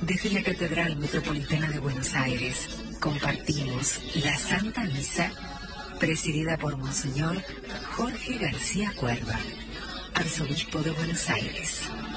Desde la Catedral Metropolitana de Buenos Aires, compartimos la Santa Misa, presidida por Monseñor Jorge García Cuerva, Arzobispo de Buenos Aires.